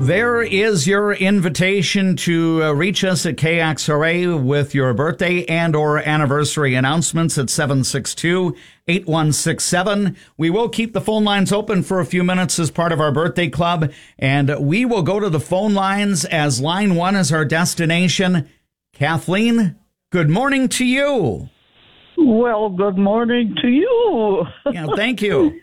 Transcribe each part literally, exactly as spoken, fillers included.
There is your invitation to uh, reach us at K X R A with your birthday and or anniversary announcements at seven six two, eight one six seven. We will keep the phone lines open for a few minutes as part of our birthday club, and we will go to the phone lines as line one is our destination. Kathleen, good morning to you. Well, good morning to you. Yeah, thank you.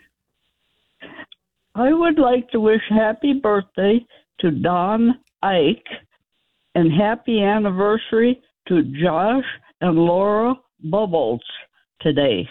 I would like to wish happy birthday to Don Ike and happy anniversary to Josh and Laura Bubbles today.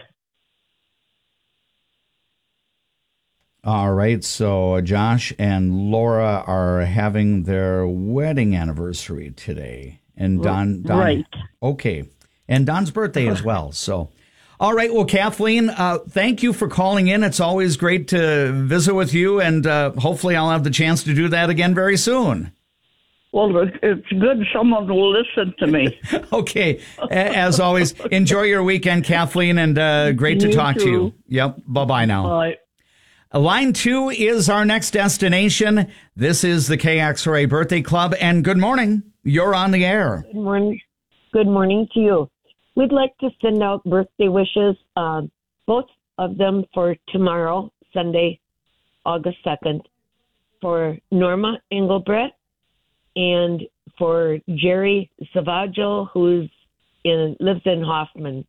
All right, so Josh and Laura are having their wedding anniversary today. And Don, Don right. Okay. And Don's birthday as well. So, all right. Well, Kathleen, uh, thank you for calling in. It's always great to visit with you, and uh, hopefully I'll have the chance to do that again very soon. Well, it's good someone will listen to me. Okay. As always, enjoy your weekend, Kathleen, and uh, great to You talk too. to you. Yep. Bye-bye now. Bye. Line two is our next destination. This is the K X R A Birthday Club, and good morning. You're on the air. Good morning. Good morning to you. We'd like to send out birthday wishes, uh, both of them for tomorrow, Sunday, August second, for Norma Engelbrett and for Jerry Savaggio, who's in lives in Hoffman.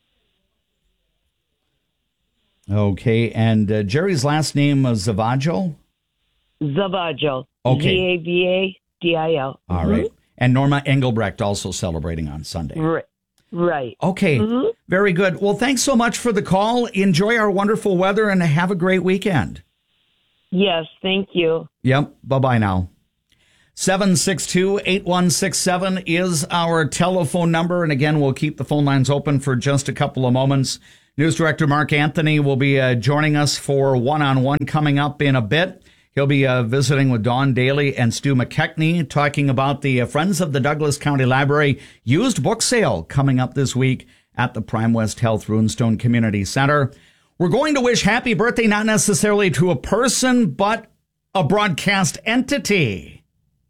Okay, and uh, Jerry's last name was Zavaggio? Zavaggio. Okay. Z A V A D I L. All Mm-hmm. right. And Norma Engelbrecht also celebrating on Sunday. Right. Right. Okay, Mm-hmm. very good. Well, thanks so much for the call. Enjoy our wonderful weather and have a great weekend. Yes, thank you. Yep, bye-bye now. seven six two, eight one six seven is our telephone number. And again, we'll keep the phone lines open for just a couple of moments. News Director Mark Anthony will be uh, joining us for one-on-one coming up in a bit. He'll be uh, visiting with Dawn Daly and Stu McKechnie, talking about the uh, Friends of the Douglas County Library used book sale coming up this week at the Prime West Health Runestone Community Center. We're going to wish happy birthday not necessarily to a person, but a broadcast entity,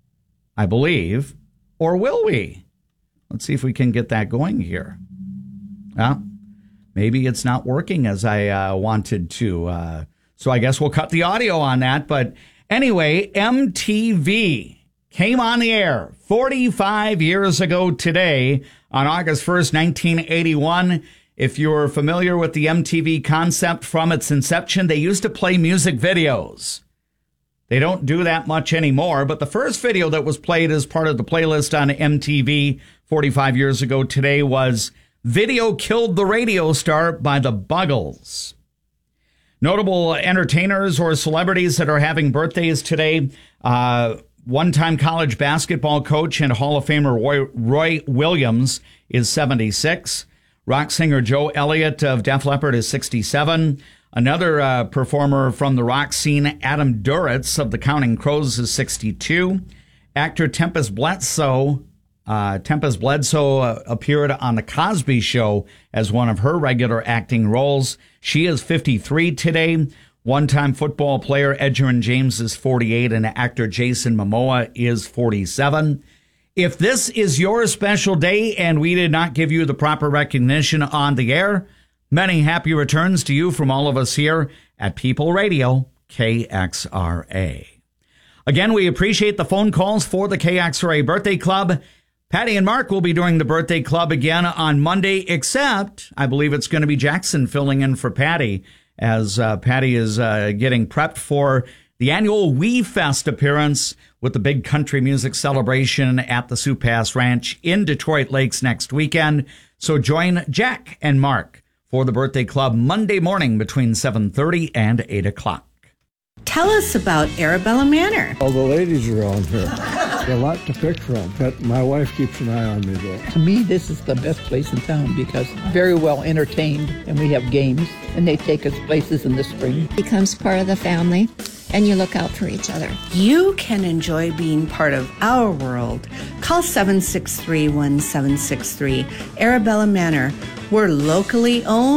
I believe. Or will we? Let's see if we can get that going here. Uh, maybe it's not working as I uh, wanted to. Uh, so I guess we'll cut the audio on that. But anyway, M T V came on the air forty-five years ago today on August first, nineteen eighty-one. If you're familiar with the M T V concept from its inception, they used to play music videos. They don't do that much anymore, but the first video that was played as part of the playlist on M T V forty-five years ago today was Video Killed the Radio Star by the Buggles. Notable entertainers or celebrities that are having birthdays today, uh, one-time college basketball coach and Hall of Famer Roy, Roy Williams is seventy-six. Rock singer Joe Elliott of Def Leppard is sixty-seven. Another uh, performer from the rock scene, Adam Duritz of the Counting Crows, is sixty-two. Actor Tempest Bledsoe, uh, Tempest Bledsoe uh, appeared on The Cosby Show as one of her regular acting roles. She is fifty-three today. One-time football player Edgerrin James is forty-eight, and actor Jason Momoa is forty-seven. If this is your special day and we did not give you the proper recognition on the air, many happy returns to you from all of us here at People Radio, K X R A. Again, we appreciate the phone calls for the K X R A Birthday Club. Patty and Mark will be doing the Birthday Club again on Monday, except I believe it's going to be Jackson filling in for Patty as uh, Patty is uh, getting prepped for the annual We Fest appearance with the big country music celebration at the Sioux Pass Ranch in Detroit Lakes next weekend. So join Jack and Mark for the Birthday Club Monday morning between seven thirty and eight o'clock. Tell us about Arabella Manor. All the ladies around here. A lot to pick from, but my wife keeps an eye on me, though. To me, this is the best place in town because very well entertained, and we have games, and they take us places in the spring. Becomes part of the family, and you look out for each other. You can enjoy being part of our world. Call seven six three, one seven six three. Arabella Manor. We're locally owned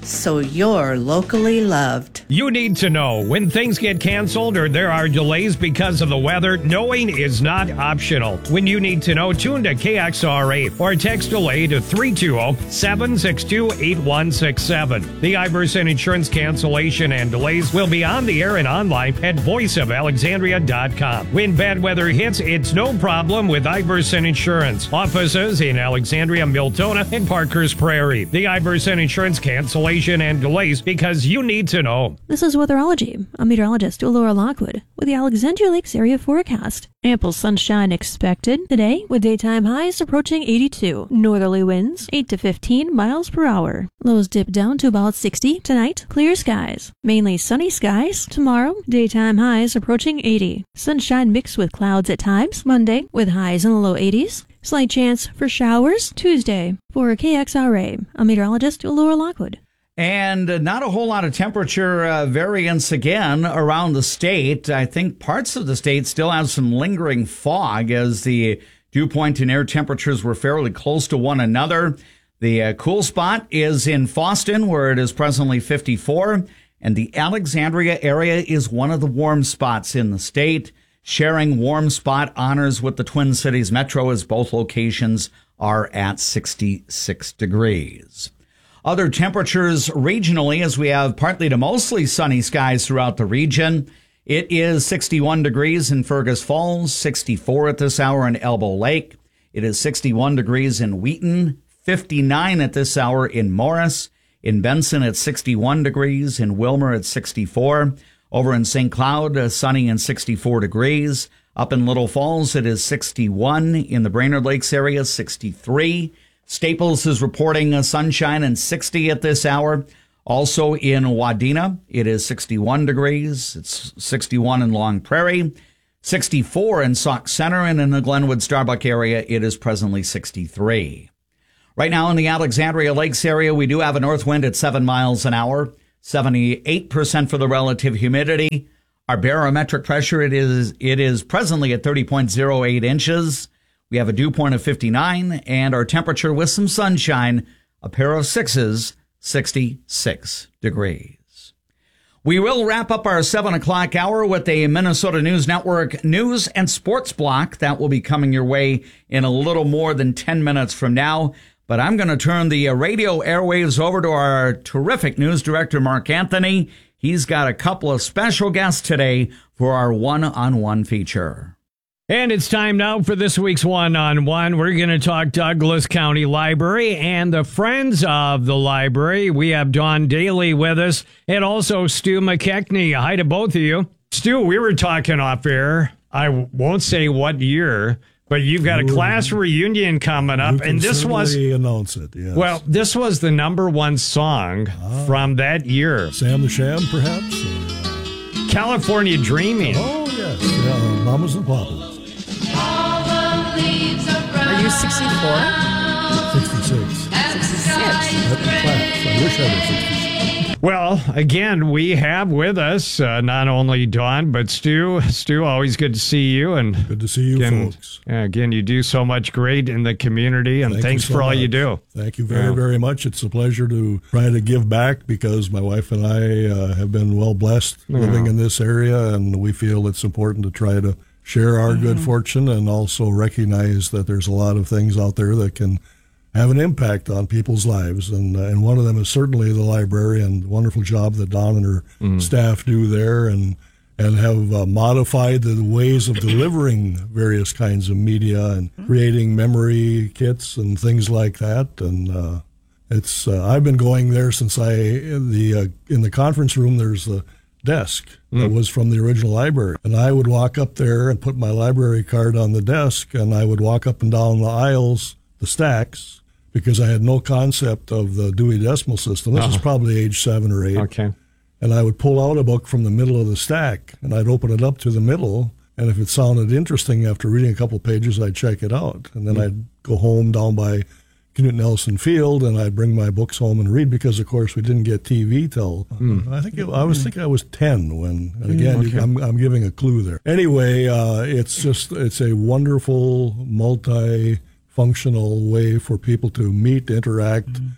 so you're locally loved. You need to know when things get canceled or there are delays because of the weather. Knowing is not optional. When you need to know, tune to K X R A or text delay to three two zero, seven six two, eight one six seven. The Iverson Insurance cancellation and delays will be on the air and online at voice of alexandria dot com. When bad weather hits, it's no problem with Iverson Insurance. Offices in Alexandria, Miltona, and Parker's Prairie. The Iverson Insurance cancellation and delays because you need to know. This is Weatherology. I'm meteorologist Laura Lockwood with the Alexandria Lakes area forecast. Ample sunshine expected today with daytime highs approaching eighty-two. Northerly winds eight to fifteen miles per hour. Lows dip down to about sixty tonight. Clear skies. Mainly sunny skies tomorrow. Daytime highs approaching eighty. Sunshine mixed with clouds at times Monday with highs in the low eighties. Slight chance for showers Tuesday. For K X R A, I'm meteorologist Laura Lockwood. And uh, not a whole lot of temperature uh, variance again around the state. I think parts of the state still have some lingering fog as the dew point and air temperatures were fairly close to one another. The uh, cool spot is in Fosston, where it is presently fifty-four, and the Alexandria area is one of the warm spots in the state, sharing warm spot honors with the Twin Cities Metro as both locations are at sixty-six degrees. Other temperatures regionally, as we have partly to mostly sunny skies throughout the region. It is sixty-one degrees in Fergus Falls, sixty-four at this hour in Elbow Lake. It is sixty-one degrees in Wheaton, fifty-nine at this hour in Morris. In Benson, it's sixty-one degrees. In Wilmer, it's sixty-four. Over in Saint Cloud, uh, sunny and sixty-four degrees. Up in Little Falls, it is sixty-one. In the Brainerd Lakes area, sixty-three. Staples is reporting uh, sunshine and sixty at this hour. Also in Wadena, it is sixty-one degrees. It's sixty-one in Long Prairie, sixty-four in Sauk Center, and in the Glenwood Starbuck area, it is presently sixty-three. Right now in the Alexandria Lakes area, we do have a north wind at seven miles an hour, seventy-eight percent for the relative humidity. Our barometric pressure, it is it is presently at thirty point oh eight inches. We have a dew point of fifty-nine, and our temperature with some sunshine, a pair of sixes, sixty-six degrees. We will wrap up our seven o'clock hour with a Minnesota News Network news and sports block that will be coming your way in a little more than ten minutes from now. But I'm going to turn the radio airwaves over to our terrific news director, Mark Anthony. He's got a couple of special guests today for our one-on-one feature. And it's time now for this week's one-on-one. We're going to talk Douglas County Library and the Friends of the Library. We have Dawn Daly with us and also Stu McKechnie. Hi to both of you. Stu, we were talking off air. I won't say what year, but you've got a class reunion coming up. And this was... announce it, yes. Well, this was the number one song ah, from that year. Sam the Sham, perhaps? Or, uh... California Dreaming. Oh, yes. Yeah, Mamas and Papas. Are you sixty-four? sixty-six. sixty-six. That's the class. I wish I was sixty-six. Well, again, we have with us uh, not only Dawn, but Stu. Stu, always good to see you. And good to see you, again, folks. Uh, again, you do so much great in the community, and Thank thanks so for all much. you do. Thank you very, yeah. very much. It's a pleasure to try to give back because my wife and I uh, have been well blessed yeah. living in this area, and we feel it's important to try to share our good fortune and also recognize that there's a lot of things out there that can have an impact on people's lives. And uh, and one of them is certainly the library, and the wonderful job that Dawn and her mm. staff do there, and and have uh, modified the ways of delivering various kinds of media and creating memory kits and things like that. And uh, it's uh, I've been going there since I in the uh, in the conference room. There's the desk that was from the original library. And I would walk up there and put my library card on the desk, and I would walk up and down the aisles, the stacks, because I had no concept of the Dewey Decimal System. This uh-huh. is probably age seven or eight. Okay. And I would pull out a book from the middle of the stack, and I'd open it up to the middle, and if it sounded interesting after reading a couple pages, I'd check it out. And then mm. I'd go home down by Knute Nelson Field, and I'd bring my books home and read because, of course, we didn't get T V till mm. I think it, I was thinking I was ten when. And again, mm, okay. I'm, I'm giving a clue there. Anyway, uh, it's just it's a wonderful multi-functional way for people to meet, interact, mm.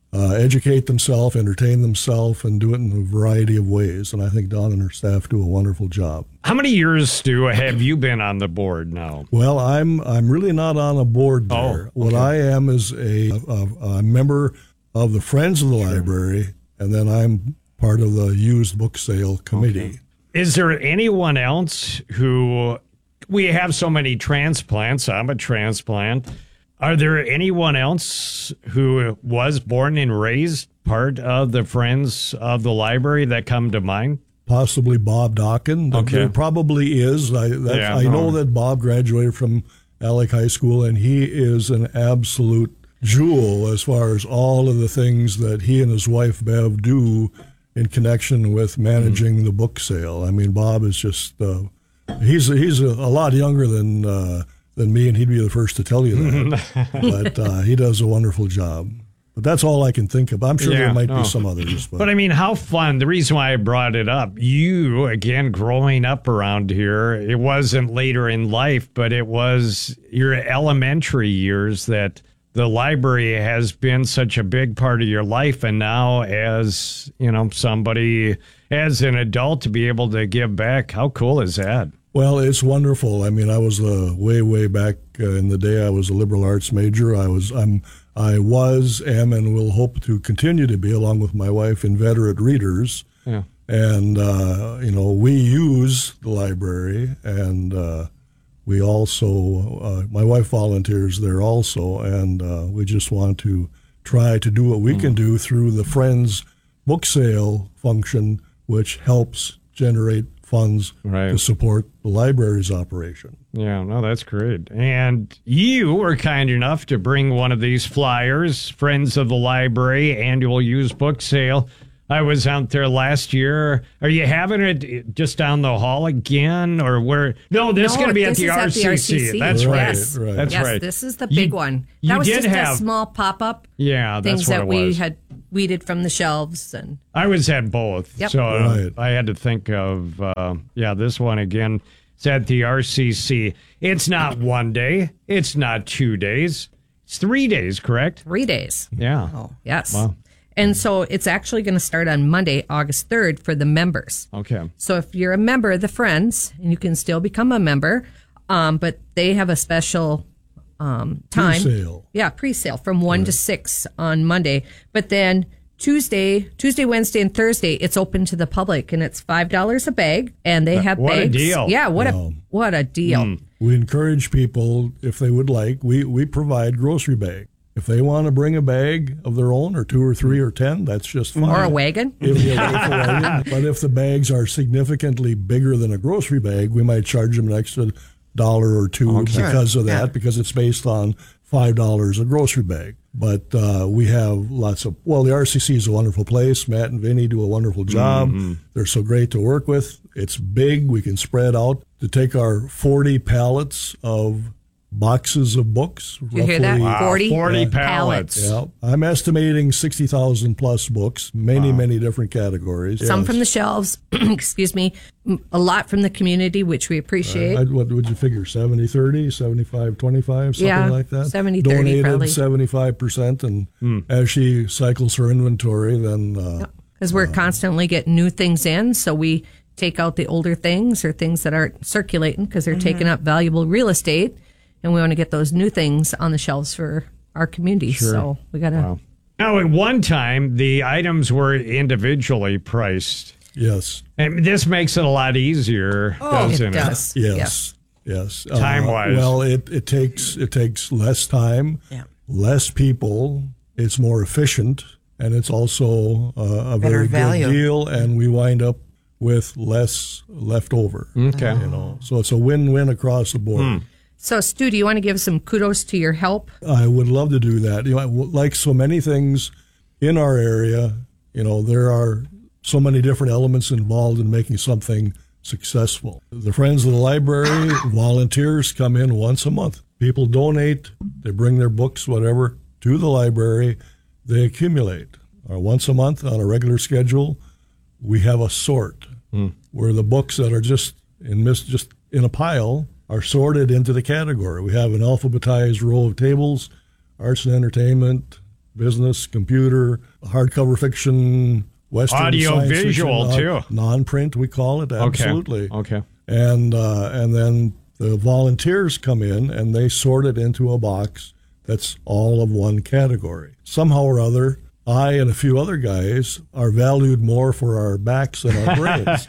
uh, educate themselves, entertain themselves, and do it in a variety of ways. And I think Dawn and her staff do a wonderful job. How many years, Stu, have you been on the board now? Well, I'm I'm really not on a board there. Oh, okay. What I am is a, a, a member of the Friends of the sure. Library, and then I'm part of the used book sale committee. Okay. Is there anyone else who, we have so many transplants, I'm a transplant. Are there anyone else who was born and raised part of the Friends of the Library that come to mind? Possibly Bob Dockin. Okay. There probably is. I, that, yeah, I know no. that Bob graduated from Alec High School, and he is an absolute jewel as far as all of the things that he and his wife Bev do in connection with managing mm. the book sale. I mean, Bob is just, uh, he's, he's a, a lot younger than... Uh, than me, and he'd be the first to tell you that. But uh, he does a wonderful job. But that's all I can think of. I'm sure yeah, there might no. be some others. But. but I mean, how fun. The reason why I brought it up, you, again, growing up around here, it wasn't later in life, but it was your elementary years that the library has been such a big part of your life. And now as, you know, somebody, as an adult, to be able to give back, how cool is that? Well, it's wonderful. I mean, I was uh, way, way back uh, in the day. I was a liberal arts major. I was, I'm, I was, am, and will hope to continue to be, along with my wife, inveterate readers. Yeah. And uh, you know, we use the library, and uh, we also, uh, my wife volunteers there also, and uh, we just want to try to do what we mm. can do through the Friends book sale function, which helps generate funds right. to support the library's operation. Yeah, no, that's great. And you were kind enough to bring one of these flyers, Friends of the Library Annual Used Book Sale. I was out there last year. Are you having it just down the hall again, or where? No, this is no, going to be at this the, is R C C. at the R C C. That's right. right. Yes, right. That's yes, right. This is the big you, one. You That was did just have, a small pop-up. Yeah, that's things what that it we was. had weeded from the shelves, and I was at both, yep. so uh, right. I had to think of uh, yeah, this one again. It's at the R C C. It's not one day. It's not two days. It's three days, correct? Three days. Yeah. Oh, yes. Wow. And so it's actually going to start on Monday, August third for the members. Okay. So if you're a member of the Friends, and you can still become a member, um, but they have a special um, time. Pre-sale. Yeah, pre-sale from one right. to six on Monday. But then Tuesday, Tuesday, Wednesday, and Thursday, it's open to the public, and it's five dollars a bag, and they have what bags. What a deal. Yeah, what wow. a what a deal. Mm. We encourage people, if they would like, we, we provide grocery bag. If they want to bring a bag of their own, or two or three or ten, that's just fine. Or a wagon. If, yeah, if a wagon. But if the bags are significantly bigger than a grocery bag, we might charge them an extra dollar or two okay. because of that, yeah. because it's based on five dollars a grocery bag. But uh, we have lots of, well, the R C C is a wonderful place. Matt and Vinny do a wonderful job. Mm-hmm. They're so great to work with. It's big. We can spread out to take our forty pallets of boxes of books. Did you hear that? Wow. forty, forty yeah. pallets. Yeah, I'm estimating sixty thousand plus books, many, wow. many different categories. Some yes. from the shelves, excuse me, a lot from the community, which we appreciate. Uh, what would you figure, seventy thirty, seventy-five twenty-five, something yeah, like that? seventy thirty Donated probably. seventy-five percent, and hmm. as she cycles her inventory, then... Because uh, we're uh, constantly getting new things in, so we take out the older things or things that aren't circulating because they're mm-hmm. taking up valuable real estate, and we want to get those new things on the shelves for our community. Sure. So we got to. Wow. Now, at one time, the items were individually priced. Yes. And this makes it a lot easier, oh, doesn't it? Does. it? Yes. Yes. yes. Time wise. Uh, well, it, it takes it takes less time, yeah. less people. It's more efficient, and it's also uh, a Better very value. good deal. And we wind up with less left over. Okay. You know, so it's a win-win across the board. Hmm. So, Stu, do you want to give some kudos to your help? I would love to do that. You know, like so many things in our area, you know, there are so many different elements involved in making something successful. The Friends of the Library, volunteers come in once a month. People donate, they bring their books, whatever, to the library. They accumulate. Or once a month on a regular schedule, we have a sort mm. where the books that are just in mis- just in a pile are sorted into the category. We have an alphabetized row of tables, arts and entertainment, business, computer, hardcover fiction, Western audio science visual fiction, too. Non-print, we call it. Absolutely. Okay. okay. And uh, and then the volunteers come in and they sort it into a box that's all of one category. Somehow or other, I and a few other guys are valued more for our backs than our brains.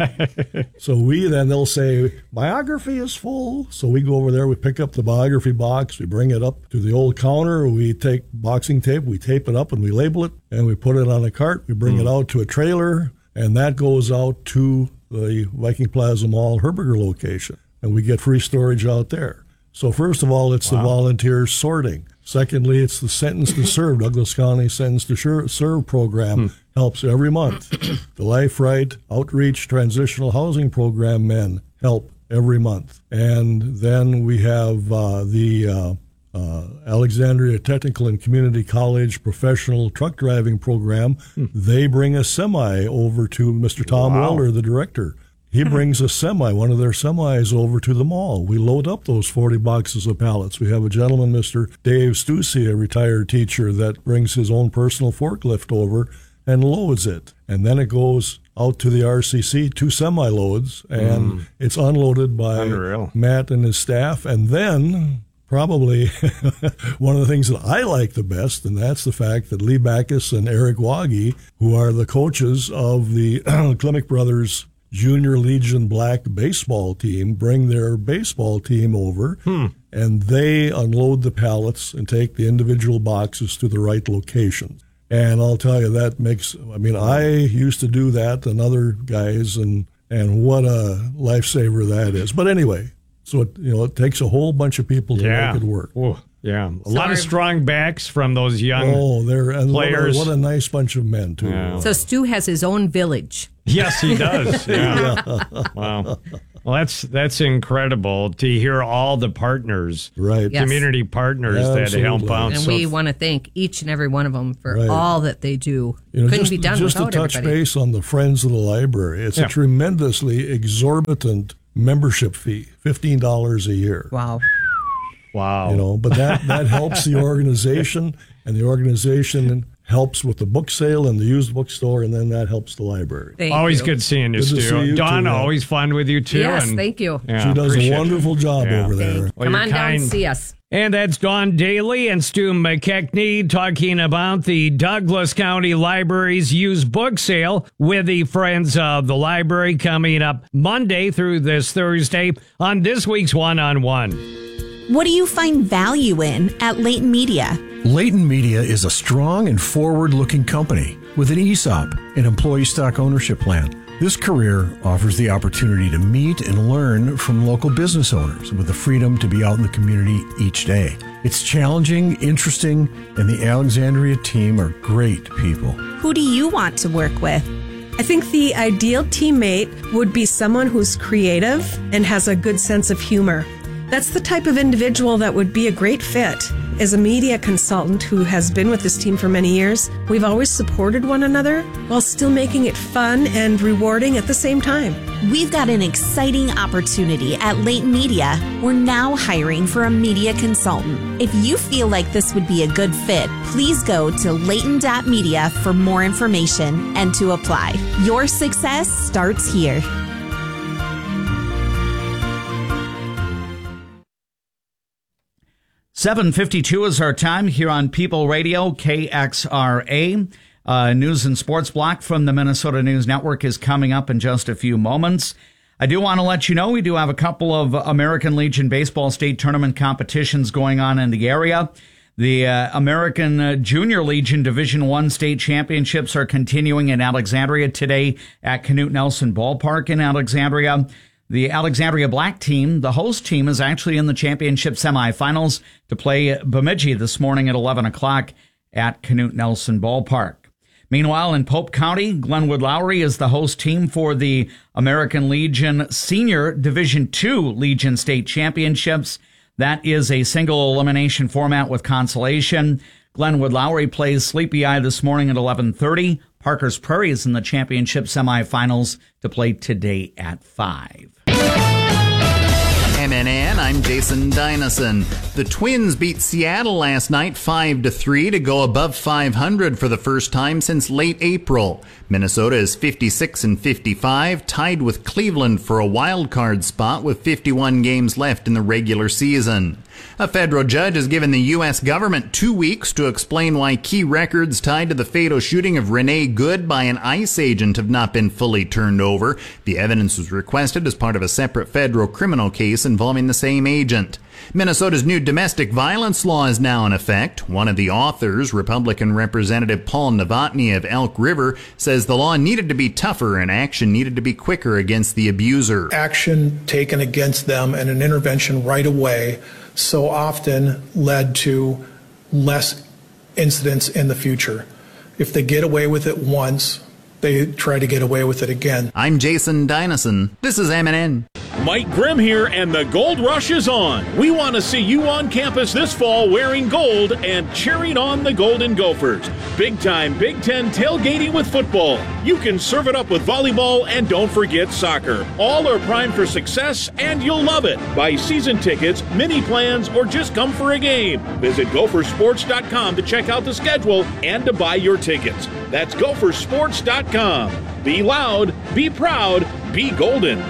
So we then, they'll say, biography is full. So we go over there, we pick up the biography box, we bring it up to the old counter, we take boxing tape, we tape it up and we label it, and we put it on a cart, we bring mm. it out to a trailer, and that goes out to the Viking Plaza Mall Herberger location. And we get free storage out there. So first of all, it's wow. the volunteers sorting. Secondly, it's the Sentence to Serve. Douglas County Sentence to Serve program hmm. helps every month. The Life Right Outreach Transitional Housing Program men help every month. And then we have uh, the uh, uh, Alexandria Technical and Community College Professional Truck Driving Program. Hmm. They bring a semi over to Mister Tom wow. Welder, the director. He brings a semi, one of their semis, over to the mall. We load up those forty boxes of pallets. We have a gentleman, Mister Dave Stussy, a retired teacher, that brings his own personal forklift over and loads it. And then it goes out to the R C C, two semi-loads, and mm. it's unloaded by Unreal. Matt and his staff. And then probably one of the things that I like the best, and that's the fact that Lee Backus and Eric Waggy, who are the coaches of the Klimek Brothers Junior Legion Black baseball team, bring their baseball team over, hmm. and they unload the pallets and take the individual boxes to the right locations. And I'll tell you, that makes, I mean, I used to do that and other guys, and, and what a lifesaver that is. But anyway, so it, you know, it takes a whole bunch of people to yeah. make it work. Ooh. Yeah, a Sorry. lot of strong backs from those young oh, they're, and players. What a, what a nice bunch of men, too. Yeah. So Stu has his own village. Yes, he does. Yeah. yeah. Wow. Well, that's that's incredible to hear all the partners, right? Yes. Community partners yeah, that absolutely. help out. And so we want to thank each and every one of them for right. all that they do. You know, Couldn't just, be done just without to touch everybody. base on the Friends of the Library, it's yeah. a tremendously exorbitant membership fee, fifteen dollars a year. Wow. Wow. You know, but that, that helps the organization, and the organization helps with the book sale and the used bookstore, and then that helps the library. Thank always you. good seeing you, good Stu. See you Dawn, too, always fun with you, too. Yes, and, thank you. Yeah, she does a wonderful job yeah. over there. Well, Come on kind. down and see us. And that's Dawn Daly and Stu McKechnie talking about the Douglas County Library's used book sale with the Friends of the Library coming up Monday through this Thursday on this week's One-on-One. What do you find value in at Leighton Media? Leighton Media is a strong and forward-looking company with an E S O P, an employee stock ownership plan. This career offers the opportunity to meet and learn from local business owners with the freedom to be out in the community each day. It's challenging, interesting, and the Alexandria team are great people. Who do you want to work with? I think the ideal teammate would be someone who's creative and has a good sense of humor. That's the type of individual that would be a great fit. As a media consultant who has been with this team for many years, we've always supported one another while still making it fun and rewarding at the same time. We've got an exciting opportunity at Leighton Media. We're now hiring for a media consultant. If you feel like this would be a good fit, please go to leighton dot media for more information and to apply. Your success starts here. seven fifty-two is our time here on People Radio, K X R A. Uh, news and sports block from the Minnesota News Network is coming up in just a few moments. I do want to let you know we do have a couple of American Legion baseball state tournament competitions going on in the area. The uh, American uh, Junior Legion Division One state championships are continuing in Alexandria today at Knute Nelson Ballpark in Alexandria. The Alexandria Black team, the host team, is actually in the championship semifinals to play Bemidji this morning at eleven o'clock at Knute Nelson Ballpark. Meanwhile, in Pope County, Glenwood Lowry is the host team for the American Legion Senior Division Two Legion State Championships. That is a single elimination format with consolation. Glenwood Lowry plays Sleepy Eye this morning at eleven thirty. Parker's Prairie is in the championship semifinals to play today at five. M N A N I'm Jason Dynasson. The Twins beat Seattle last night five to three to go above five hundred for the first time since late April. Minnesota is fifty-six and fifty-five, tied with Cleveland for a wild card spot with fifty-one games left in the regular season. A federal judge has given the U S government two weeks to explain why key records tied to the fatal shooting of Renee Good by an ICE agent have not been fully turned over. The evidence was requested as part of a separate federal criminal case involving the same agent. Minnesota's new domestic violence law is now in effect. One of the authors, Republican Representative Paul Novotny of Elk River, says the law needed to be tougher and action needed to be quicker against the abuser. Action taken against them and an intervention right away so often led to less incidents in the future. If they get away with it once, they try to get away with it again. I'm Jason Dynasson. This is M N N. Mike Grimm here, and the Gold Rush is on. We want to see you on campus this fall wearing gold and cheering on the Golden Gophers. Big time Big Ten tailgating with football. You can serve it up with volleyball, and don't forget soccer. All are primed for success, and you'll love it. Buy season tickets, mini plans, or just come for a game. Visit Gopher Sports dot com to check out the schedule and to buy your tickets. That's Gopher Sports dot com. Be loud, be proud, be golden.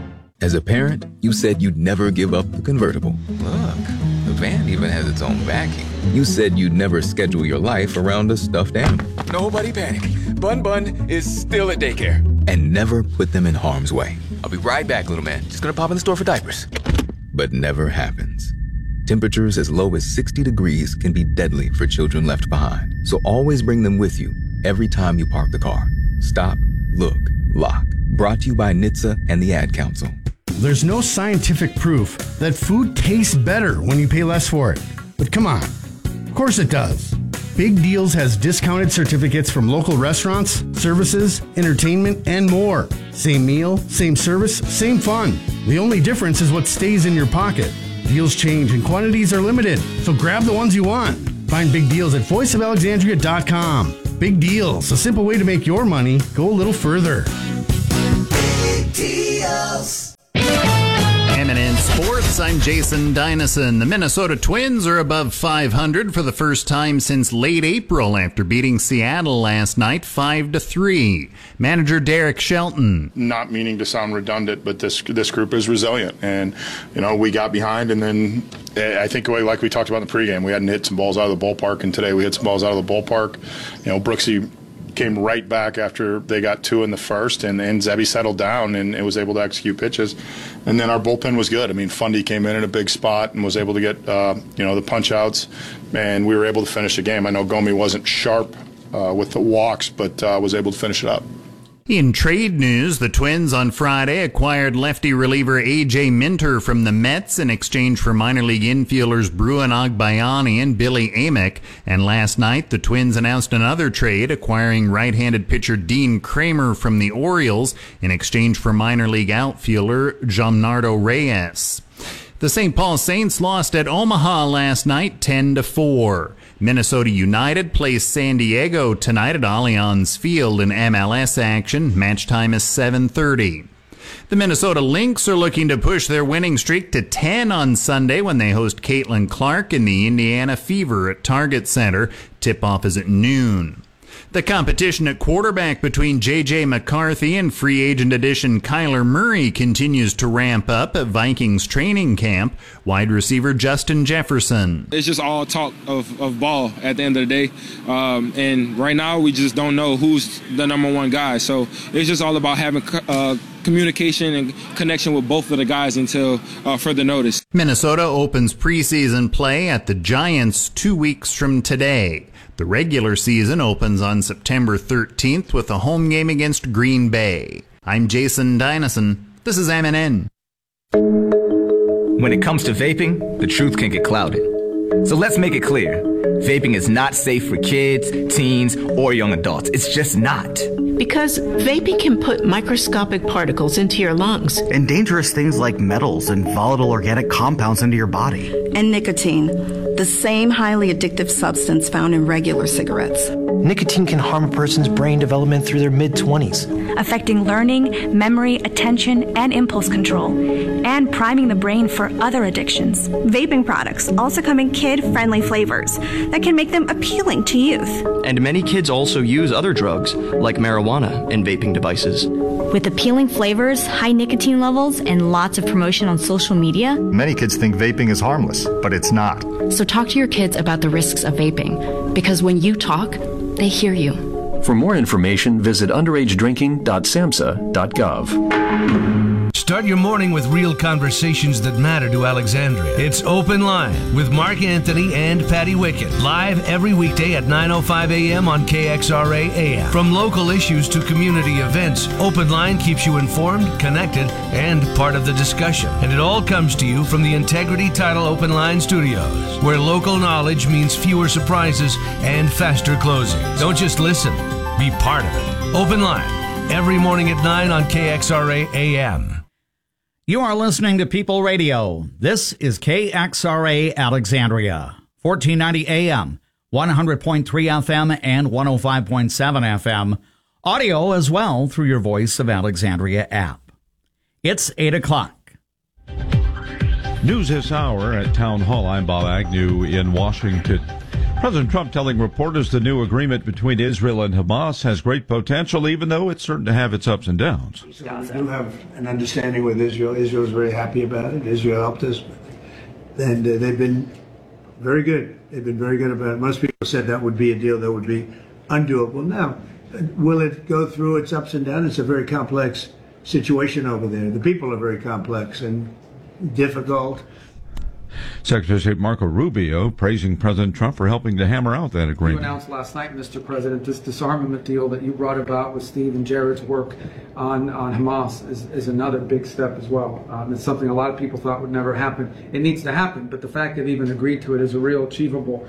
As a parent, you said you'd never give up the convertible. Look, the van even has its own backing. You said you'd never schedule your life around a stuffed animal. Nobody panic. Bun Bun is still at daycare. And never put them in harm's way. I'll be right back, little man. Just gonna pop in the store for diapers. But never happens. Temperatures as low as sixty degrees can be deadly for children left behind. So always bring them with you every time you park the car. Stop, look, lock. Brought to you by N H T S A and the Ad Council. There's no scientific proof that food tastes better when you pay less for it. But come on, of course it does. Big Deals has discounted certificates from local restaurants, services, entertainment, and more. Same meal, same service, same fun. The only difference is what stays in your pocket. Deals change and quantities are limited, so grab the ones you want. Find Big Deals at voice of alexandria dot com. Big Deals, a simple way to make your money go a little further. Big Deals. M N N Sports, I'm Jason Dynasson. The Minnesota Twins are above five hundred for the first time since late April after beating Seattle last night five to three. Manager Derek Shelton. Not meaning to sound redundant, but this this group is resilient. And, you know, we got behind, and then I think like we talked about in the pregame, we hadn't hit some balls out of the ballpark, and today we hit some balls out of the ballpark. You know, Brooksy came right back after they got two in the first, and, and Zebby settled down and, and was able to execute pitches. And then our bullpen was good. I mean, Fundy came in in a big spot and was able to get, uh, you know, the punch outs, and we were able to finish the game. I know Gomi wasn't sharp uh, with the walks, but uh, was able to finish it up. In trade news, the Twins on Friday acquired lefty reliever A J Minter from the Mets in exchange for minor league infielders Bruin Agbayani and Billy Amick. And last night, the Twins announced another trade, acquiring right-handed pitcher Dean Kramer from the Orioles in exchange for minor league outfielder Jamnardo Reyes. The Saint Paul Saints lost at Omaha last night ten to four. Minnesota United plays San Diego tonight at Allianz Field in M L S action. Match time is seven thirty. The Minnesota Lynx are looking to push their winning streak to ten on Sunday when they host Caitlin Clark in the Indiana Fever at Target Center. Tip-off is at noon. The competition at quarterback between J J McCarthy and free agent addition Kyler Murray continues to ramp up at Vikings training camp. Wide receiver Justin Jefferson. It's just all talk of, of ball at the end of the day. Um, and right now we just don't know who's the number one guy. So it's just all about having uh, communication and connection with both of the guys until uh, further notice. Minnesota opens preseason play at the Giants two weeks from today. The regular season opens on September thirteenth with a home game against Green Bay. I'm Jason Dynasson. This is M N N. When it comes to vaping, the truth can get clouded. So let's make it clear. Vaping is not safe for kids, teens, or young adults. It's just not. Because vaping can put microscopic particles into your lungs. And dangerous things like metals and volatile organic compounds into your body. And nicotine, the same highly addictive substance found in regular cigarettes. Nicotine can harm a person's brain development through their mid-twenties, affecting learning, memory, attention, and impulse control, and priming the brain for other addictions. Vaping products also come in kid-friendly flavors that can make them appealing to youth. And many kids also use other drugs, like marijuana, in vaping devices. With appealing flavors, high nicotine levels, and lots of promotion on social media, many kids think vaping is harmless, but it's not. So talk to your kids about the risks of vaping, because when you talk, they hear you. For more information, visit underage drinking dot samhsa dot gov. Start your morning with real conversations that matter to Alexandria. It's Open Line with Mark Anthony and Patty Wickett. Live every weekday at nine oh five a.m. on K X R A A M. From local issues to community events, Open Line keeps you informed, connected, and part of the discussion. And it all comes to you from the Integrity Title Open Line Studios, where local knowledge means fewer surprises and faster closing. Don't just listen, be part of it. Open Line, every morning at nine on K X R A A M. You are listening to People Radio. This is K X R A Alexandria, fourteen ninety A M, one hundred point three F M, and one oh five point seven F M. Audio as well through your Voice of Alexandria app. It's eight o'clock. News this hour at Town Hall. I'm Bob Agnew in Washington. President Trump telling reporters the new agreement between Israel and Hamas has great potential, even though it's certain to have its ups and downs. So we do have an understanding with Israel. Israel is very happy about it. Israel helped us. And uh, they've been very good. They've been very good about it. Most people said that would be a deal that would be undoable. Now, will it go through its ups and downs? It's a very complex situation over there. The people are very complex and difficult. Secretary of State Marco Rubio praising President Trump for helping to hammer out that agreement. You announced last night, Mister President, this disarmament deal that you brought about with Steve and Jared's work on, on Hamas is, is another big step as well. Um, it's something a lot of people thought would never happen. It needs to happen, but the fact they've even agreed to it is a real achievable.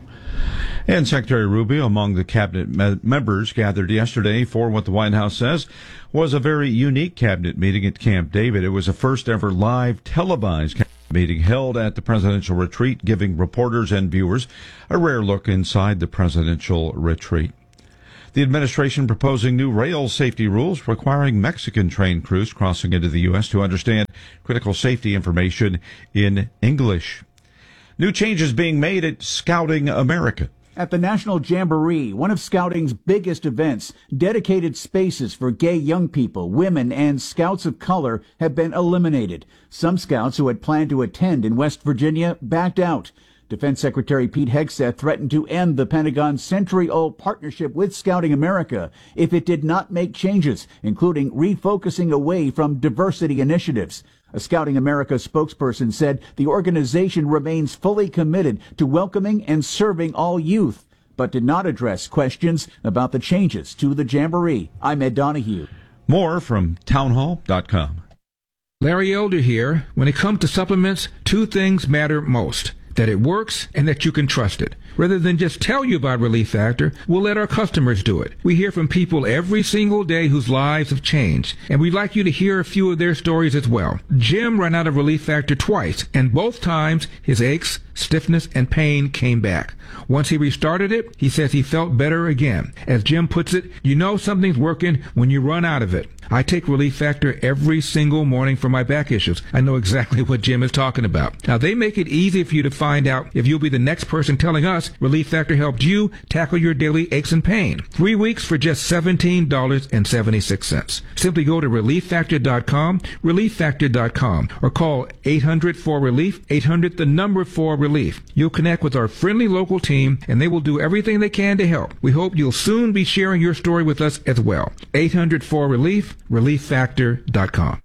And Secretary Rubio, among the cabinet me- members gathered yesterday for what the White House says was a very unique cabinet meeting at Camp David. It was the first ever live televised cabinet meeting held at the presidential retreat, giving reporters and viewers a rare look inside the presidential retreat. The administration proposing new rail safety rules requiring Mexican train crews crossing into the U S to understand critical safety information in English. New changes being made at Scouting America. At the National Jamboree, one of Scouting's biggest events, dedicated spaces for gay young people, women, and scouts of color have been eliminated. Some scouts who had planned to attend in West Virginia backed out. Defense Secretary Pete Hegseth threatened to end the Pentagon's century-old partnership with Scouting America if it did not make changes, including refocusing away from diversity initiatives. A Scouting America spokesperson said the organization remains fully committed to welcoming and serving all youth, but did not address questions about the changes to the Jamboree. I'm Ed Donahue. More from townhall dot com. Larry Elder here. When it comes to supplements, two things matter most: that it works and that you can trust it. Rather than just tell you about Relief Factor, we'll let our customers do it. We hear from people every single day whose lives have changed, and we'd like you to hear a few of their stories as well. Jim ran out of Relief Factor twice, and both times his aches, stiffness, and pain came back. Once he restarted it, he says he felt better again. As Jim puts it, you know something's working when you run out of it. I take Relief Factor every single morning for my back issues. I know exactly what Jim is talking about. Now, they make it easy for you to find out if you'll be the next person telling us Relief Factor helped you tackle your daily aches and pain. Three weeks for just seventeen dollars and seventy-six cents. Simply go to relief factor dot com, relief factor dot com, or call eight hundred four relief, eight hundred the number four relief. You'll connect with our friendly local team, and they will do everything they can to help. We hope you'll soon be sharing your story with us as well. eight hundred four relief, relief factor dot com.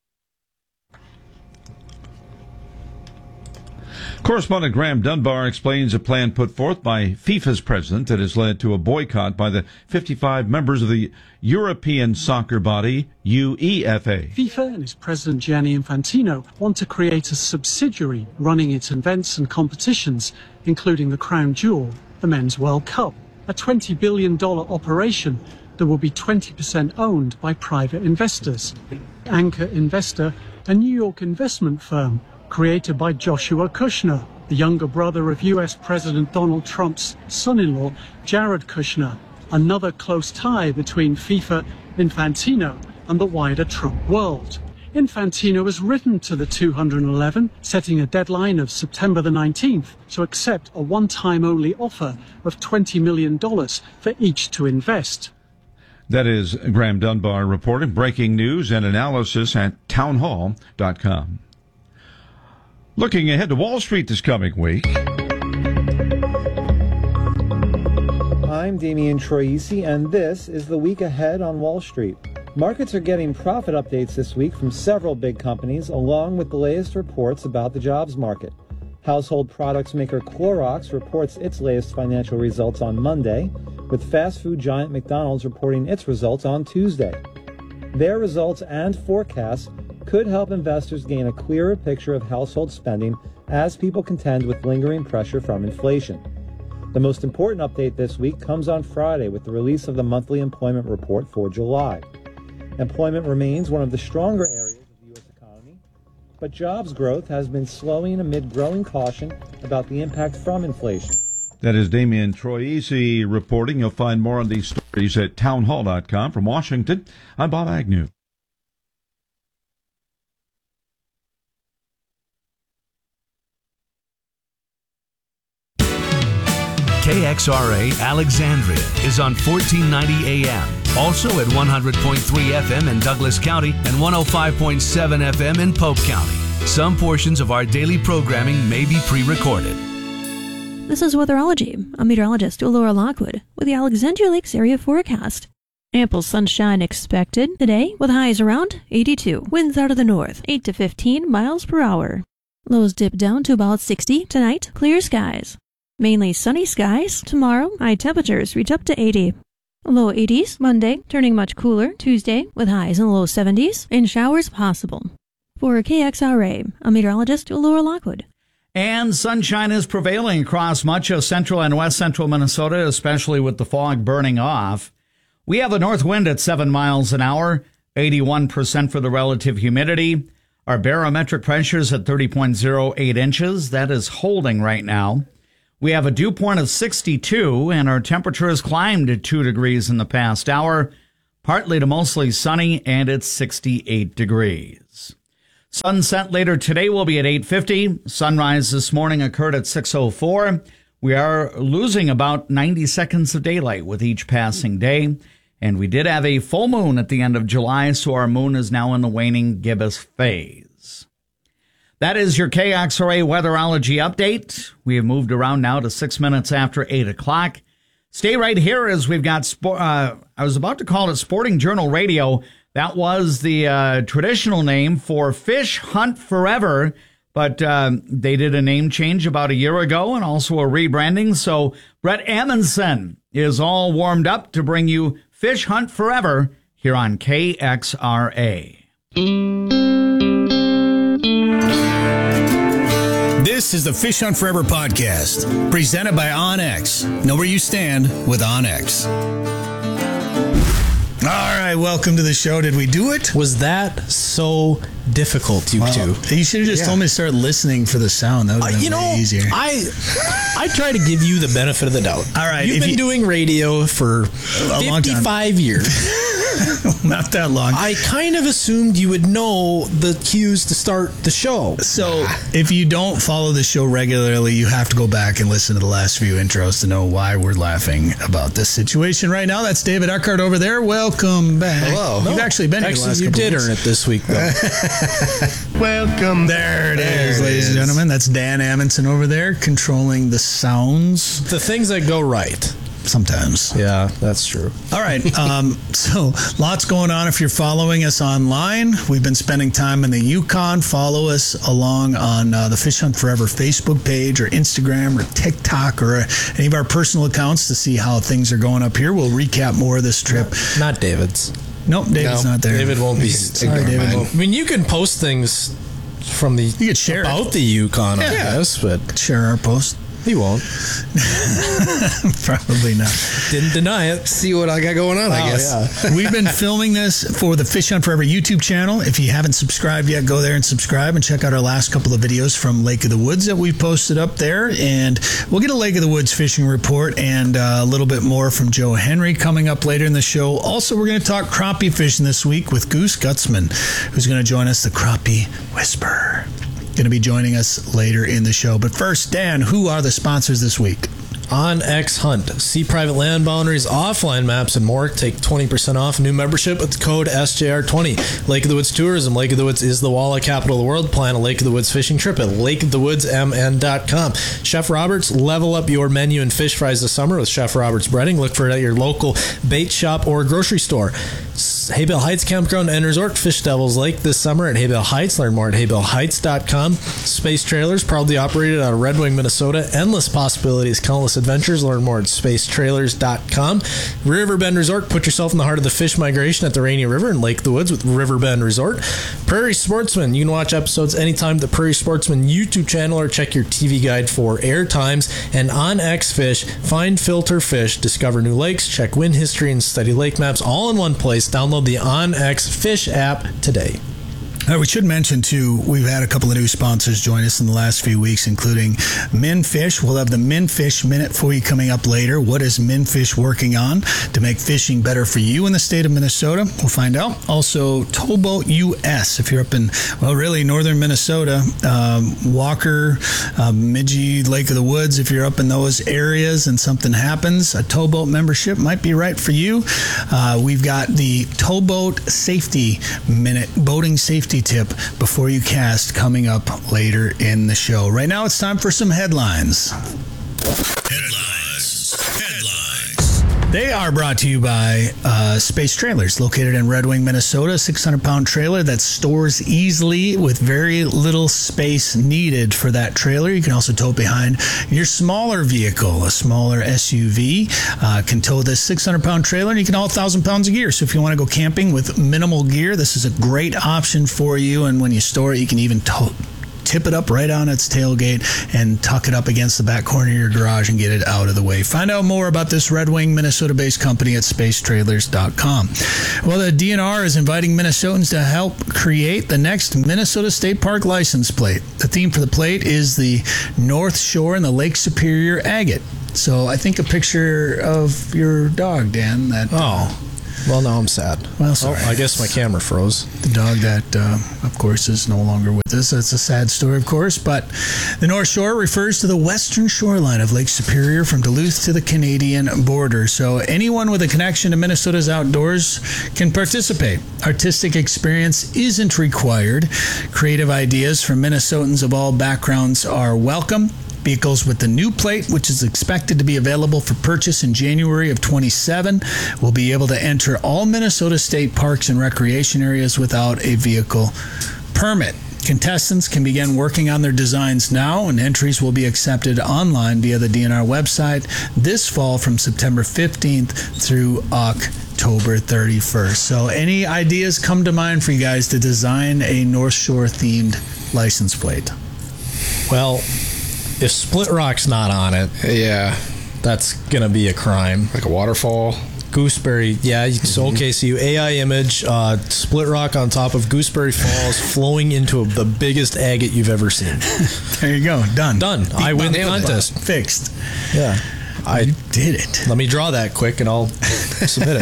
Correspondent Graham Dunbar explains a plan put forth by FIFA's president that has led to a boycott by the fifty-five members of the European soccer body, UEFA. FIFA and its president Gianni Infantino want to create a subsidiary running its events and competitions, including the crown jewel, the Men's World Cup, a twenty billion dollars operation that will be twenty percent owned by private investors. Anchor Investor, a New York investment firm created by Joshua Kushner, the younger brother of U S President Donald Trump's son-in-law, Jared Kushner, another close tie between FIFA, Infantino, and the wider Trump world. Infantino has written to the two hundred eleven, setting a deadline of September the nineteenth to accept a one-time only offer of twenty million dollars for each to invest. That is Graham Dunbar reporting. Breaking news and analysis at townhall dot com. Looking ahead to Wall Street this coming week. I'm Damian Troisi, and this is the week ahead on Wall Street. Markets are getting profit updates this week from several big companies, along with the latest reports about the jobs market. Household products maker Clorox reports its latest financial results on Monday, with fast food giant McDonald's reporting its results on Tuesday. Their results and forecasts could help investors gain a clearer picture of household spending as people contend with lingering pressure from inflation. The most important update this week comes on Friday with the release of the monthly employment report for July. Employment remains one of the stronger areas of the U S economy, but jobs growth has been slowing amid growing caution about the impact from inflation. That is Damian Troisi reporting. You'll find more on these stories at townhall dot com. From Washington, I'm Bob Agnew. K X R A Alexandria is on fourteen ninety A M. Also at one hundred point three F M in Douglas County and one oh five point seven F M in Pope County. Some portions of our daily programming may be pre-recorded. This is Weatherology. I'm meteorologist Laura Lockwood with the Alexandria Lakes area forecast. Ample sunshine expected today with highs around eighty-two. Winds out of the north, eight to fifteen miles per hour. Lows dip down to about sixty tonight. Clear skies. Mainly sunny skies tomorrow. High temperatures reach up to eighty. Low eighties Monday, turning much cooler Tuesday with highs in the low seventies and showers possible. For K X R A, I'm meteorologist Laura Lockwood. And sunshine is prevailing across much of central and west central Minnesota, especially with the fog burning off. We have a north wind at seven miles an hour, eighty-one percent for the relative humidity. Our barometric pressure is at thirty point oh eight inches. That is holding right now. We have a dew point of sixty-two, and our temperature has climbed to two degrees in the past hour, partly to mostly sunny, and it's sixty-eight degrees. Sunset later today will be at eight fifty. Sunrise this morning occurred at six oh four. We are losing about ninety seconds of daylight with each passing day, and we did have a full moon at the end of July, so our moon is now in the waning gibbous phase. That is your K X R A Weatherology update. We have moved around now to six minutes after eight o'clock. Stay right here as we've got, sport, uh, I was about to call it Sporting Journal Radio. That was the uh, traditional name for Fish Hunt Forever, but uh, they did a name change about a year ago and also a rebranding. So Brett Amundsen is all warmed up to bring you Fish Hunt Forever here on K X R A. This is the Fish Hunt Forever podcast, presented by OnX. Know where you stand with OnX. All right, welcome to the show. Did we do it? Was that so difficult, you well, two? You should have just yeah. told me to start listening for the sound. That would have been uh, you know, easier. I I try to give you the benefit of the doubt. All right. You've been you, doing radio for a fifty-five years. Not that long. I kind of assumed you would know the cues to start the show. So if you don't follow the show regularly, you have to go back and listen to the last few intros to know why we're laughing about this situation right now. That's David Eckhart over there. Welcome back. Hello. You've no, actually been actually, here the last you couple did weeks. earn it this week, though. Welcome. There it there is, it ladies is. and gentlemen. That's Dan Amundsen over there controlling the sounds. The things that go right. Sometimes. Yeah, that's true. All right. Um, so lots going on if you're following us online. We've been spending time in the Yukon. Follow us along on uh, the Fish Hunt Forever Facebook page or Instagram or TikTok or any of our personal accounts to see how things are going up here. We'll recap more of this trip. Not, not David's. Nope, David's no, not there. David won't be. Sorry, David won't. I mean, you can post things from the you could share about it. the Yukon, yeah. I guess, but share our post. He won't. Probably not. Didn't deny it. See what I got going on, Wow, I guess. Yeah. We've been filming this for the Fish Hunt Forever YouTube channel. If you haven't subscribed yet, go there and subscribe and check out our last couple of videos from Lake of the Woods that we posted up there. And we'll get a Lake of the Woods fishing report and uh, a little bit more from Joe Henry coming up later in the show. Also, we're going to talk crappie fishing this week with Goose Gutzman, who's going to join us, the Crappie Whisperer. Going to be joining us later in the show. But first, Dan, who are the sponsors this week? OnX Hunt. See private land boundaries, offline maps, and more. Take twenty percent off new membership with the code S J R twenty. Lake of the Woods Tourism. Lake of the Woods is the walleye capital of the world. Plan a Lake of the Woods fishing trip at lake of the woods m n dot com. Chef Roberts. Level up your menu and fish fries this summer with Chef Roberts Breading. Look for it at your local bait shop or grocery store. Haybale Heights Campground and Resort. Fish Devils Lake this summer at Haybale Heights. Learn more at haybale heights dot com. Space Trailers, proudly operated out of Red Wing, Minnesota. Endless possibilities, countless adventures. Learn more at space trailers dot com. Riverbend Resort, put yourself in the heart of the fish migration at the Rainy River in Lake of the Woods with Riverbend Resort. Prairie Sportsman, you can watch episodes anytime at the Prairie Sportsman YouTube channel or check your T V guide for air times. And OnX Fish, find, filter fish, discover new lakes, check wind history, and study lake maps all in one place. Download the OnX Fish app today. Uh, we should mention, too, we've had a couple of new sponsors join us in the last few weeks, including Minfish. We'll have the Minfish Minute for you coming up later. What is Minfish working on to make fishing better for you in the state of Minnesota? We'll find out. Also, Towboat U S. If you're up in, well, really, northern Minnesota, um, Walker, uh, Midgey, Lake of the Woods, if you're up in those areas and something happens, a towboat membership might be right for you. Uh, we've got the Towboat Safety Minute, boating safety tip before you cast coming up later in the show. Right now it's time for some headlines. Headlines. Headlines. They are brought to you by uh, Space Trailers, located in Red Wing, Minnesota. A six hundred pound trailer that stores easily with very little space needed for that trailer. You can also tow it behind your smaller vehicle. A smaller S U V uh, can tow this six hundred pound trailer, and you can haul one thousand pounds of gear. So if you want to go camping with minimal gear, this is a great option for you. And when you store it, you can even tow tip it up right on its tailgate and tuck it up against the back corner of your garage and get it out of the way. Find out more about this Red Wing, Minnesota-based company at space trailers dot com. Well, the D N R is inviting Minnesotans to help create the next Minnesota State Park license plate. The theme for the plate is the North Shore and the Lake Superior agate. So I think a picture of your dog, Dan. That oh. Well, now I'm sad. Well, sorry. Oh, I guess my camera froze. The dog that, uh, of course, is no longer with us. It's a sad story, of course, but the North Shore refers to the western shoreline of Lake Superior from Duluth to the Canadian border. So anyone with a connection to Minnesota's outdoors can participate. Artistic experience isn't required. Creative ideas from Minnesotans of all backgrounds are welcome. Vehicles with the new plate, which is expected to be available for purchase in January of twenty-seven, will be able to enter all Minnesota state parks and recreation areas without a vehicle permit. Contestants can begin working on their designs now, and entries will be accepted online via the D N R website this fall from September fifteenth through October thirty-first. So any ideas come to mind for you guys to design a North Shore-themed license plate? Well, if Split Rock's not on it, yeah, that's gonna be a crime. Like a waterfall. Gooseberry, yeah. So okay, so you A I image uh, Split Rock on top of Gooseberry Falls, flowing into a, the biggest agate you've ever seen. There you go, done, done. Deep I win the down. contest, fixed. Yeah, I you did it. Let me draw that quick, and I'll submit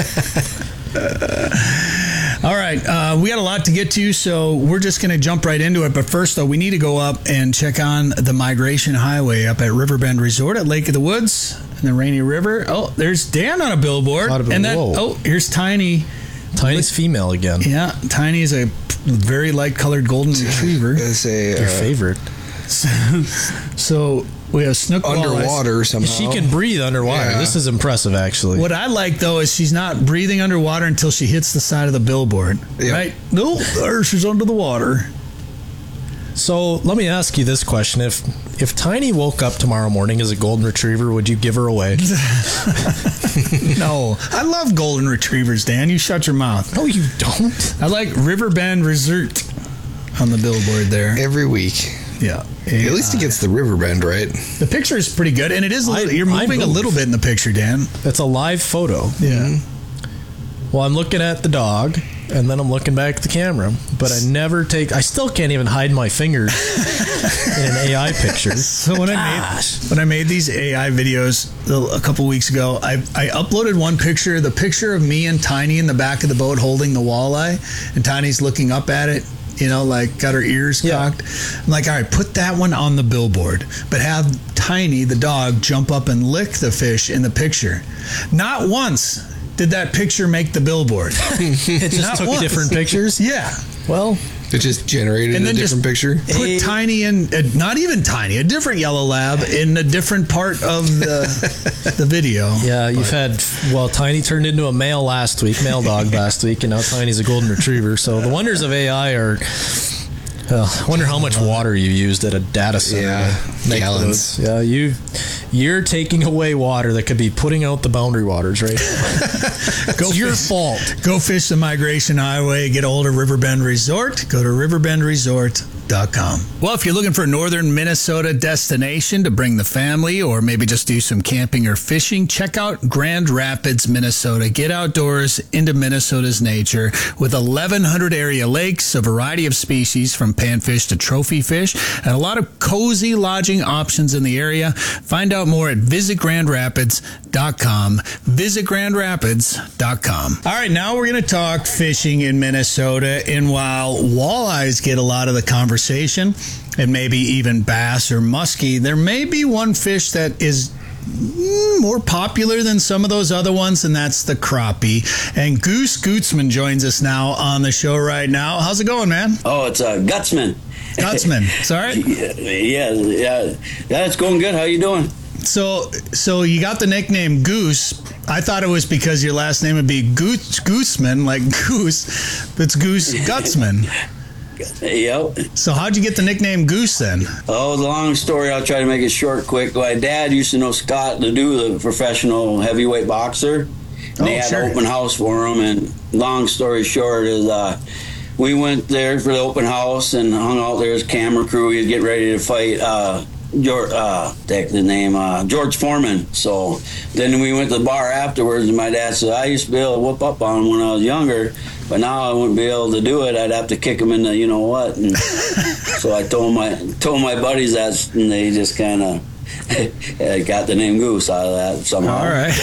it. All right, uh, we got a lot to get to, so we're just going to jump right into it. But first, though, we need to go up and check on the Migration Highway up at Riverbend Resort at Lake of the Woods and the Rainy River. Oh, there's Dan on a billboard. Been, and then, whoa. oh, here's Tiny. Tiny's female again. Yeah, Tiny is a very light-colored golden retriever. It's a, Your uh, favorite. So, so we have snook underwater walleyes. somehow. She can breathe underwater. Yeah. This is impressive, actually. What I like, though, is she's not breathing underwater until she hits the side of the billboard. Yep. Right? Nope, there she's under the water. So let me ask you this question. If if Tiny woke up tomorrow morning as a golden retriever, would you give her away? No. I love golden retrievers, Dan. You shut your mouth. No, you don't. I like Riverbend Resort on the billboard there. Every week. Yeah. At least he gets the river bend right. The picture is pretty good, and it is. A little, I- you're I moving a move. little bit in the picture, Dan. That's a live photo. Yeah. Well, I'm looking at the dog, and then I'm looking back at the camera, but I never take. I still can't even hide my fingers in an A I picture. So when I made when I made these A I videos a couple weeks ago, I I uploaded one picture, the picture of me and Tiny in the back of the boat holding the walleye, and Tiny's looking up at it. You know, like got her ears cocked. I'm like, all right, put that one on the billboard, but have Tiny, the dog, jump up and lick the fish in the picture. Not once did that picture make the billboard. It just Not took once. different pictures? Yeah. Well, it just generated and a then different just picture. Put A- Tiny in, uh, not even Tiny, a different yellow lab in a different part of the the video. Yeah, you've had, well, Tiny turned into a male last week, male dog last week, and now Tiny's a golden retriever. So the wonders of A I are, well, I wonder how much water you used at a data center. Yeah, to make gallons. those. Yeah, you, you're taking away water that could be putting out the boundary waters, right? Go It's your fish- fault. Go fish the Migration Highway. Get a hold of Riverbend Resort. Go to riverbend resort dot com. Well, if you're looking for a northern Minnesota destination to bring the family or maybe just do some camping or fishing, check out Grand Rapids, Minnesota. Get outdoors into Minnesota's nature with eleven hundred area lakes, a variety of species from panfish to trophy fish, and a lot of cozy lodging options in the area. Find out more at visit grand rapids dot com. visit grand rapids dot com. All right, now we're going to talk fishing in Minnesota. And while walleyes get a lot of the conversation, and maybe even bass or muskie, there may be one fish that is mm, more popular than some of those other ones, and that's the crappie. And Goose Gutzman joins us now on the show right now. How's it going, man? Oh, it's uh, Gutzman. Gutzman, sorry? yeah, yeah, yeah. It's going good. How you doing? So, so you got the nickname Goose. I thought it was because your last name would be Goose Gooseman, like Goose, but it's Goose Gutzman. Yep. So how'd you get the nickname Goose then? Oh, the long story. I'll try to make it short, quick. My dad used to know Scott Ledoux, the professional heavyweight boxer. And Oh, they had sure. an open house for him. And long story short is, uh, we went there for the open house and hung out there as camera crew. He'd get ready to fight. Uh, George, uh, take the name, uh, George Foreman. So then we went to the bar afterwards, and my dad said, I used to be able to whoop up on him when I was younger, but now I wouldn't be able to do it. I'd have to kick him in the you know what. And so I told my told my buddies that, and they just kind of got the name Goose out of that somehow. All right.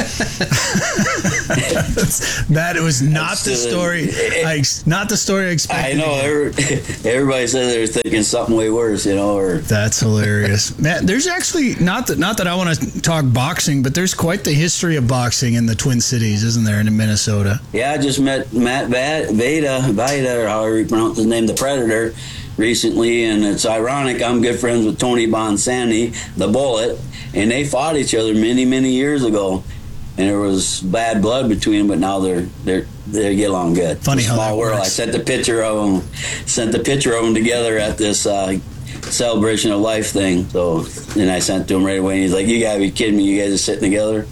That was not That's the the- story. I, not the story I I expected. know. Every, everybody says they're thinking something way worse, you know, or That's hilarious, man. There's actually not that not that I want to talk boxing, but there's quite the history of boxing in the Twin Cities, isn't there, in Minnesota? Yeah, I just met Matt Va- Veda, Veda, or however you pronounce his name, the Predator, recently, and it's ironic. I'm good friends with Tony Bonsanti, the Bullet, and they fought each other many, many years ago, and there was bad blood between them. But now they're they're they get along good. Funny It's a how small that world. works. I sent the picture of them, sent the picture of them together at this uh, celebration of life thing. So then I sent to him right away, and he's like, "You gotta be kidding me! You guys are sitting together."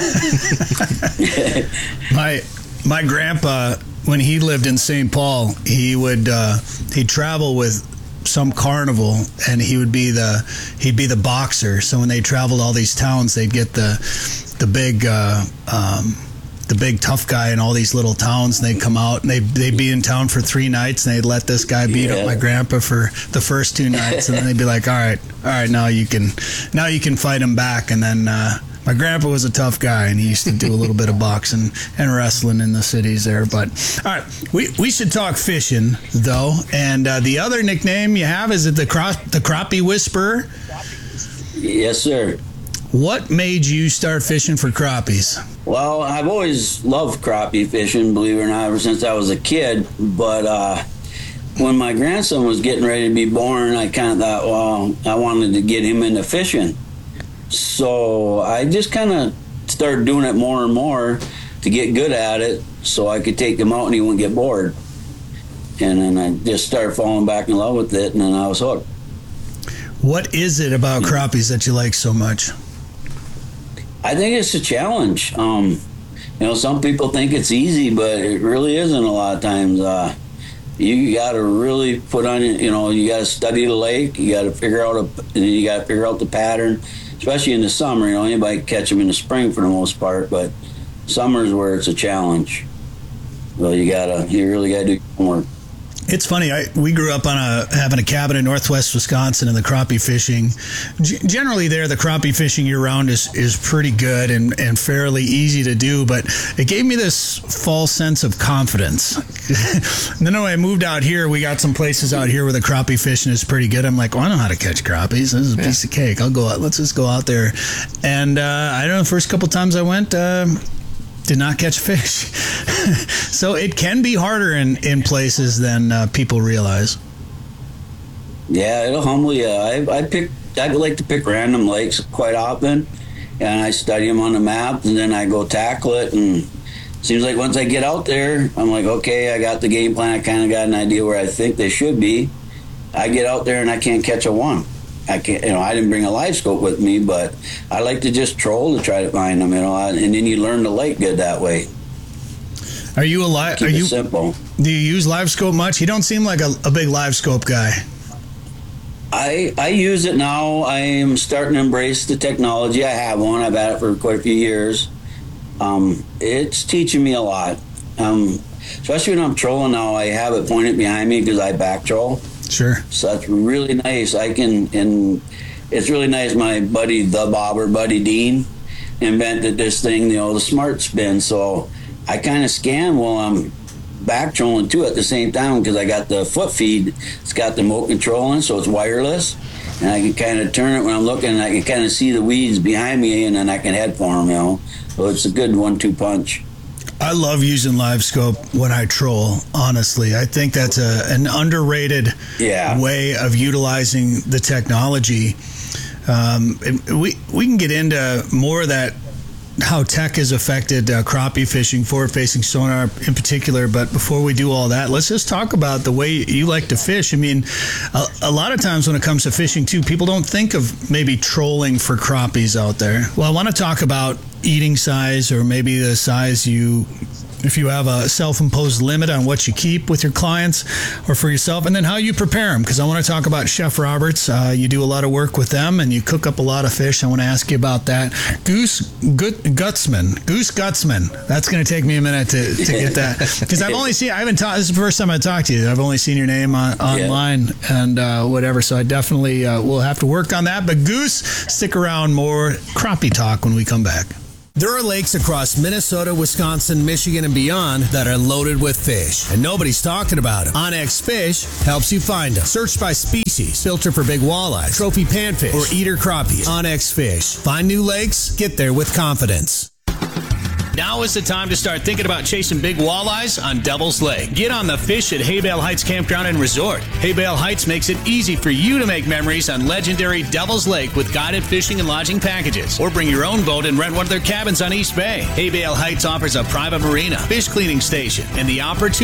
My my grandpa, when he lived in Saint Paul, he would uh, he'd travel with some carnival, and he would be the he'd be the boxer. So when they traveled all these towns, they'd get the the big uh, um, the big tough guy in all these little towns, and they'd come out and they they'd be in town for three nights, and they'd let this guy beat Yeah. up my grandpa for the first two nights, and then they'd be like, all right, all right, now you can now you can fight him back, and then. Uh, My grandpa was a tough guy, and he used to do a little bit of boxing and wrestling in the cities there. But all right, we, we should talk fishing though. And uh, the other nickname you have, is it the crop the crappie whisperer? Yes, sir. What made you start fishing for crappies? Well, I've always loved crappie fishing, believe it or not, ever since I was a kid. But uh, when my grandson was getting ready to be born, I kind of thought, well, I wanted to get him into fishing. So I just kind of started doing it more and more to get good at it, so I could take him out and he wouldn't get bored. And then I just started falling back in love with it, and then I was hooked. What is it about crappies that you like so much? I think it's a challenge. Um, you know, some people think it's easy, but it really isn't a lot of times. Uh, you got to really put on, you know, you got to study the lake. You got to figure out a, you got to figure out the pattern, especially in the summer. You know, anybody can catch them in the spring for the most part, but summer's where it's a challenge. Well, you gotta, you really gotta do your homework. It's funny. I, we grew up on a having a cabin in northwest Wisconsin, and the crappie fishing. G- generally, there the crappie fishing year round is is pretty good and, and fairly easy to do. But it gave me this false sense of confidence. And then when I moved out here, we got some places out here where the crappie fishing is pretty good. I'm like, well, I know how to catch crappies. This is a piece of cake. I'll go out. Let's just go out there. And uh, I don't know. The first couple times I went. Uh, Did not catch fish. So it can be harder in, in places than uh, people realize. Yeah, it'll humble you. I, I pick. I like to pick random lakes quite often, and I study them on the map, and then I go tackle it. And it seems like once I get out there, I'm like, okay, I got the game plan. I kind of got an idea where I think they should be. I get out there and I can't catch a one. I can't, you know, I didn't bring a live scope with me, but I like to just troll to try to find them, you know, and then you learn the lake good that way. Are you a live? Are you simple? Do you use live scope much? You don't seem like a, a big live scope guy. I I use it now. I am starting to embrace the technology. I have one. I've had it for quite a few years. Um, it's teaching me a lot. Um, especially when I'm trolling now, I have it pointed behind me because I back troll. Sure. So that's really nice. I can, and it's really nice. My buddy, the bobber, Buddy Dean, invented this thing, you know, the smart spin. So I kind of scan while I'm back trolling too at the same time because I got the foot feed. It's got the remote control in, so it's wireless. And I can kind of turn it when I'm looking, and I can kind of see the weeds behind me, and then I can head for them, you know. So it's a good one two punch. I love using live scope when I troll, honestly. I think that's a, an underrated yeah. way of utilizing the technology. Um, we, we can get into more of that, how tech has affected uh, crappie fishing, forward-facing sonar in particular. But before we do all that, let's just talk about the way you like to fish. I mean, a, a lot of times when it comes to fishing, too, people don't think of maybe trolling for crappies out there. Well, I want to talk about eating size, or maybe the size you, if you have a self-imposed limit on what you keep with your clients or for yourself, and then how you prepare them, because I want to talk about Chef Roberts. Uh, you do a lot of work with them, and you cook up a lot of fish. I want to ask you about that. Goose Gut, Gutsman, Goose Gutsman. That's going to take me a minute to, to get that, because I've only seen, I haven't talked, this is the first time I talked to you. I've only seen your name on, online yeah. and uh, whatever, so I definitely uh, will have to work on that. But Goose, stick around, more crappie talk when we come back. There are lakes across Minnesota, Wisconsin, Michigan, and beyond that are loaded with fish, and nobody's talking about them. Onyx Fish helps you find them. Search by species, filter for big walleyes, trophy panfish, or eater crappies. Onyx Fish. Find new lakes, get there with confidence. Now is the time to start thinking about chasing big walleyes on Devil's Lake. Get on the fish at Haybale Heights Campground and Resort. Haybale Heights makes it easy for you to make memories on legendary Devil's Lake with guided fishing and lodging packages. Or bring your own boat and rent one of their cabins on East Bay. Haybale Heights offers a private marina, fish cleaning station, and the opportunity